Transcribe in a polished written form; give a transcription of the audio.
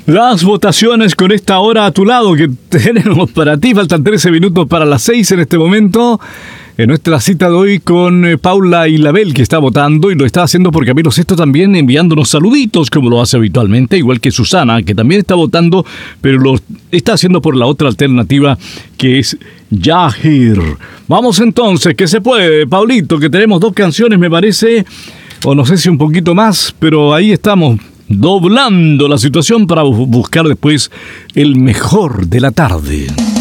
Las votaciones con esta hora a tu lado que tenemos para ti. Faltan 13 minutos para las 6 en este momento. En nuestra cita de hoy con Paula Ilabel, que está votando y lo está haciendo por Camilo Sesto también, enviándonos saluditos como lo hace habitualmente, igual que Susana, que también está votando, pero lo está haciendo por la otra alternativa que es Yahir. Vamos entonces, que se puede, Paulito, que tenemos 2 canciones, me parece, o no sé si un poquito más, pero ahí estamos doblando la situación para buscar después el mejor de la tarde.